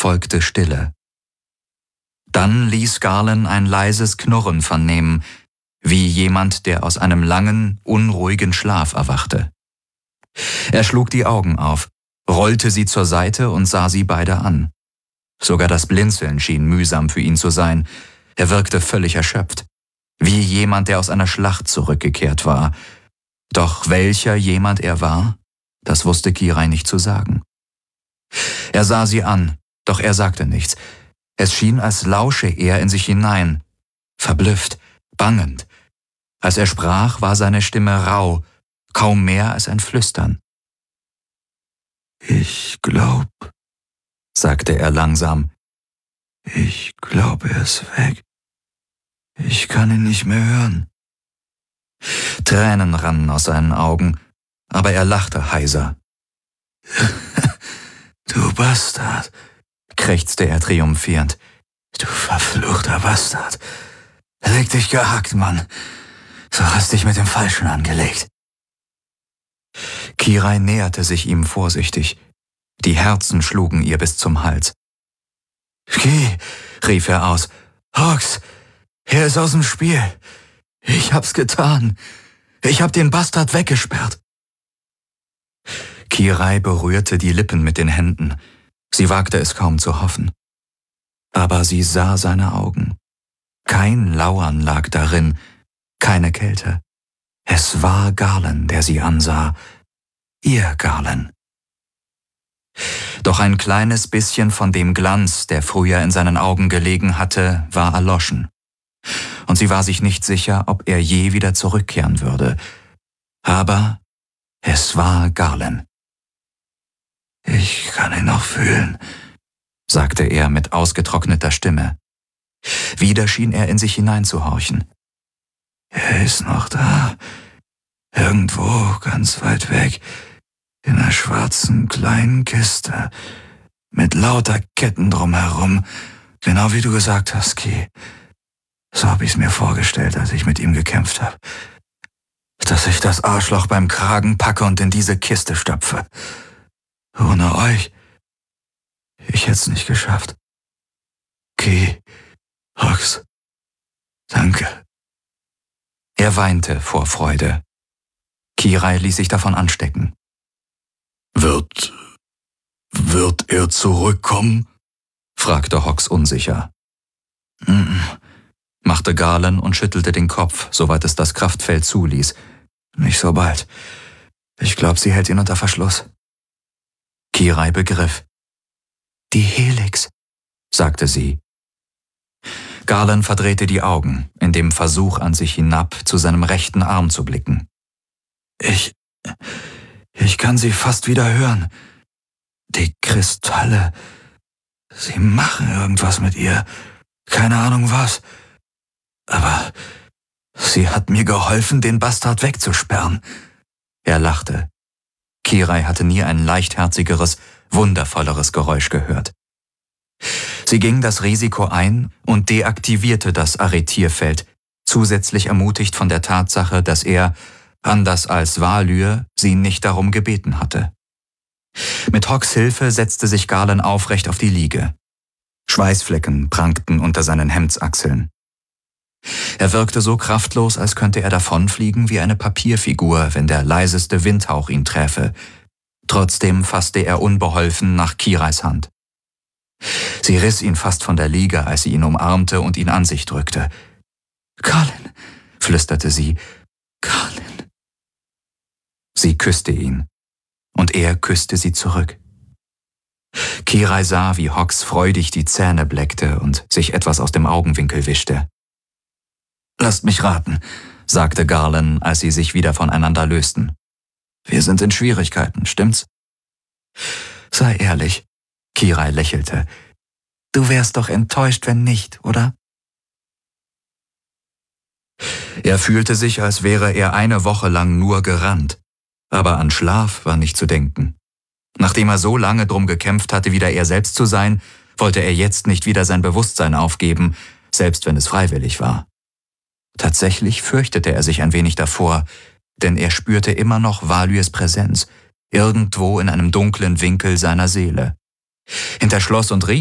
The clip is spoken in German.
folgte Stille. Dann ließ Garland ein leises Knurren vernehmen, wie jemand, der aus einem langen, unruhigen Schlaf erwachte. Er schlug die Augen auf, rollte sie zur Seite und sah sie beide an. Sogar das Blinzeln schien mühsam für ihn zu sein. Er wirkte völlig erschöpft, wie jemand, der aus einer Schlacht zurückgekehrt war. Doch welcher jemand er war, das wusste Kirai nicht zu sagen. Er sah sie an, doch er sagte nichts. Es schien, als lausche er in sich hinein, verblüfft, bangend. Als er sprach, war seine Stimme rau, kaum mehr als ein Flüstern. »Ich glaub«, sagte er langsam, »ich glaube, er ist weg. Ich kann ihn nicht mehr hören.« Tränen rannen aus seinen Augen, aber er lachte heiser. »Du Bastard«, krächzte er triumphierend. »Du verfluchter Bastard. Leg dich gehackt, Mann. Du hast dich mit dem Falschen angelegt.« Kirai näherte sich ihm vorsichtig. Die Herzen schlugen ihr bis zum Hals. »Geh«, rief er aus. »Hawks, er ist aus dem Spiel. Ich hab's getan. Ich hab den Bastard weggesperrt.« Kirai berührte die Lippen mit den Händen. Sie wagte es kaum zu hoffen. Aber sie sah seine Augen. Kein Lauern lag darin, keine Kälte. Es war Garland, der sie ansah. Ihr Garland. Doch ein kleines bisschen von dem Glanz, der früher in seinen Augen gelegen hatte, war erloschen. Und sie war sich nicht sicher, ob er je wieder zurückkehren würde. Aber es war Garland. »Ich kann ihn noch fühlen«, sagte er mit ausgetrockneter Stimme. Wieder schien er in sich hineinzuhorchen. »Er ist noch da, irgendwo ganz weit weg, in einer schwarzen kleinen Kiste, mit lauter Ketten drumherum, genau wie du gesagt hast, Ki. So hab ich's mir vorgestellt, als ich mit ihm gekämpft habe. Dass ich das Arschloch beim Kragen packe und in diese Kiste stopfe. Ohne euch, ich hätt's nicht geschafft. Ki, Hawks, danke.« Er weinte vor Freude. Kirai ließ sich davon anstecken. Wird er zurückkommen?« fragte Hawks unsicher. Machte Garland und schüttelte den Kopf, soweit es das Kraftfeld zuließ. »Nicht so bald. Ich glaube, sie hält ihn unter Verschluss.« Kirai begriff. »Die Helix«, sagte sie. Garland verdrehte die Augen, in dem Versuch, an sich hinab zu seinem rechten Arm zu blicken. Ich kann sie fast wieder hören. Die Kristalle, sie machen irgendwas mit ihr. Keine Ahnung was. Aber sie hat mir geholfen, den Bastard wegzusperren.« Er lachte. Kirai hatte nie ein leichtherzigeres, wundervolleres Geräusch gehört. Sie ging das Risiko ein und deaktivierte das Arretierfeld, zusätzlich ermutigt von der Tatsache, dass er, anders als Valyr, sie nicht darum gebeten hatte. Mit Hawks Hilfe setzte sich Garland aufrecht auf die Liege. Schweißflecken prangten unter seinen Hemdsachseln. Er wirkte so kraftlos, als könnte er davonfliegen wie eine Papierfigur, wenn der leiseste Windhauch ihn träfe. Trotzdem fasste er unbeholfen nach Kirais Hand. Sie riss ihn fast von der Liege, als sie ihn umarmte und ihn an sich drückte. »Garland«, flüsterte sie, »Garland.« Sie küsste ihn, und er küsste sie zurück. Kirai sah, wie Hawks freudig die Zähne bleckte und sich etwas aus dem Augenwinkel wischte. »Lasst mich raten«, sagte Garland, als sie sich wieder voneinander lösten. »Wir sind in Schwierigkeiten, stimmt's?« »Sei ehrlich«, Kirai lächelte. »Du wärst doch enttäuscht, wenn nicht, oder?« Er fühlte sich, als wäre er eine Woche lang nur gerannt. Aber an Schlaf war nicht zu denken. Nachdem er so lange drum gekämpft hatte, wieder er selbst zu sein, wollte er jetzt nicht wieder sein Bewusstsein aufgeben, selbst wenn es freiwillig war. Tatsächlich fürchtete er sich ein wenig davor, denn er spürte immer noch Valyrs Präsenz, irgendwo in einem dunklen Winkel seiner Seele. Hinter Schloss und Riegel